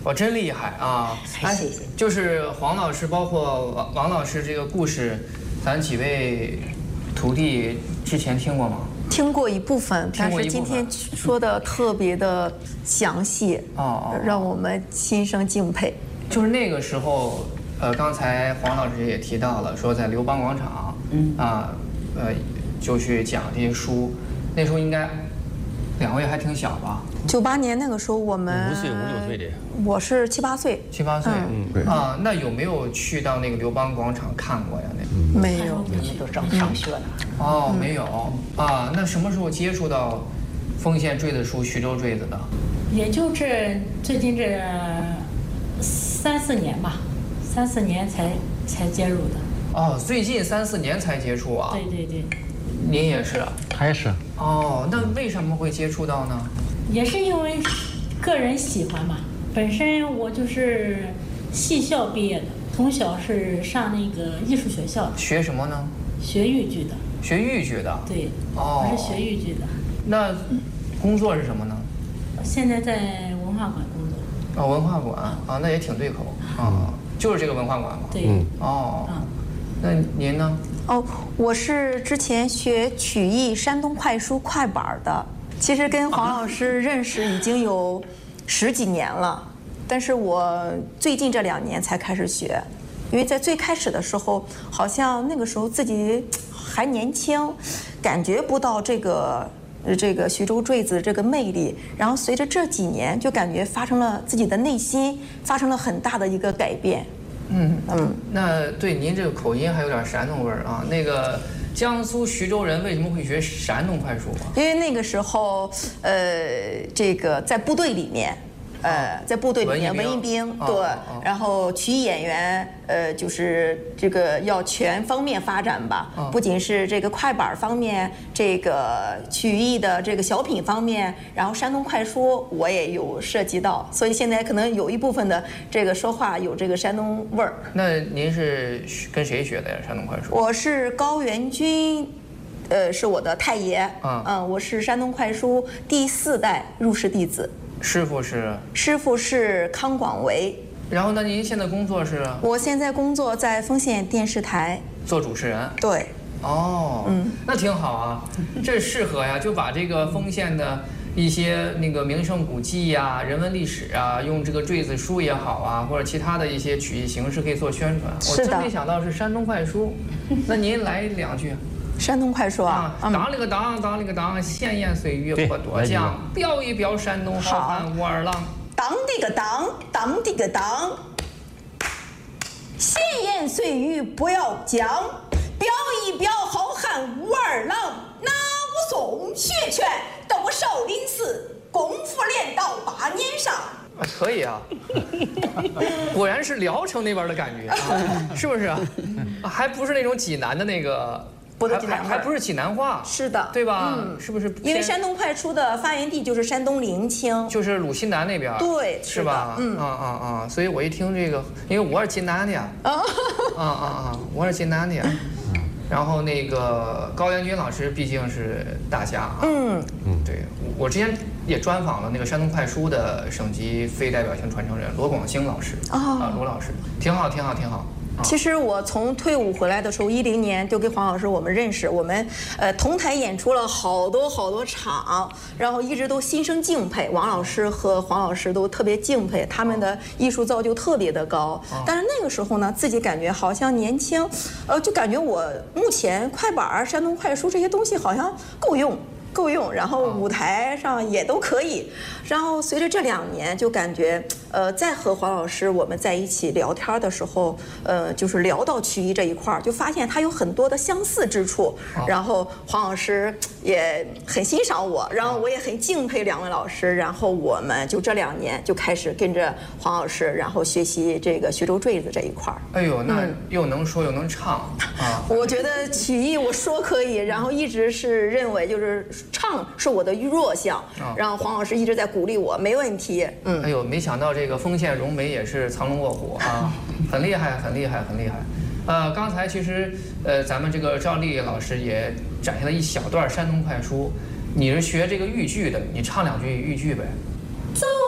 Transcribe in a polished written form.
哇，真厉害啊！ 谢谢。 就是黄老师，包括王老师这个故事，咱几位徒弟之前听过吗？ 听过一部分，但是今天说的特别的详细，让我们心生敬佩。 就是那个时候，刚才黄老师也提到了，说在刘邦广场，就去讲这些书。那时候应该2位还挺小吧 ？98年那个时候我们 5岁5、6岁的， 我是7、8岁。 7、8岁， 对啊，那有没有去到那个刘邦广场看过呀？ 没有， 我们都上学呢。 哦，没有啊。那什么时候接触到丰县坠子书、徐州坠子的？ 也就最近这3、4年吧，3、4年才接入的。 哦，最近3、4年才接触啊？ 对对对。 您也是？ 他也是。 哦，那为什么会接触到呢？ 也是因为个人喜欢嘛。本身我就是戏校毕业的，从小是上那个艺术学校的。 学什么呢？ 学豫剧的。 学豫剧的？ 对。 哦。 我是学豫剧的。 那工作是什么呢？ 现在在文化馆工作。 哦，文化馆啊，那也挺对口啊，就是这个文化馆嘛。 对。 哦。那您呢？ 哦，我是之前学曲艺山东快书快板的，其实跟黄老师认识已经有10几年了，但是我最近这2年才开始学，因为在最开始的时候，好像那个时候自己还年轻，感觉不到这个徐州坠子这个魅力，然后随着这几年就感觉发生了自己的内心发生了很大的一个改变。 那对您这个口音还有点山东味儿啊。那个江苏徐州人为什么会学山东快书啊？ 因为那个时候，这个在部队里面。在部队里面，文艺兵对，然后曲艺演员，就是这个要全方面发展吧，不仅是这个快板方面，这个曲艺的这个小品方面，然后山东快书我也有涉及到，所以现在可能有一部分的这个说话有这个山东味儿。 那您是跟谁学的呀？山东快书？ 我是高元军。是我的太爷，我是山东快书第4代入室弟子。 师傅是康广为。 然后呢，您现在工作是？ 我现在工作在丰县电视台做主持人。 对。 哦，那挺好啊，这适合呀，就把这个丰县的一些那个名胜古迹呀、人文历史啊，用这个坠子书也好啊，或者其他的一些曲艺形式可以做宣传。我真没想到是山东快书，那您来2句。 山东快书啊， 当了个当，当了个当，闲言碎语不多讲，表一表山东好汉武二郎。 当的个当，当的个当，闲言碎语不要讲，表一表好汉武二郎。那武松、薛权斗少林寺，功夫练到8年上。 可以啊，果然是聊城那边的感觉啊，是不是？还不是那种济南的那个。还不是济南话，是的，对吧？是不是？ 因为山东快书的发源地就是山东临清， 就是鲁西南那边， 对， 是吧？所以我一听这个，因为我是济南的呀，我是济南的呀。然后那个高元军老师毕竟是大家啊，对，我之前也专访了那个山东快书的省级非代表性传承人罗广兴老师罗老师，挺好。 其实我从退伍回来的时候，10年就跟黄老师我们认识，我们同台演出了好多场，然后一直都心生敬佩。王老师和黄老师都特别敬佩，他们的艺术造就特别的高。但是那个时候呢，自己感觉好像年轻，就感觉我目前快板、山东快书这些东西好像够用，然后舞台上也都可以。然后随着这2年，就感觉在和黄老师我们在一起聊天的时候，就是聊到曲艺这一块儿，就发现他有很多的相似之处。然后黄老师也很欣赏我，然后我也很敬佩2位老师。然后我们就这2年就开始跟着黄老师，然后学习这个徐州坠子这一块儿。 哎呦，那又能说又能唱啊！ 我觉得曲艺我说可以，然后一直是认为就是唱是我的弱项，然后黄老师一直在鼓励我，没问题。 哎呦，没想到这个丰县荣美也是藏龙卧虎啊，很厉害。刚才其实咱们这个赵丽老师也展现了一小段山东快书，你是学这个豫剧的，你唱2句豫剧呗。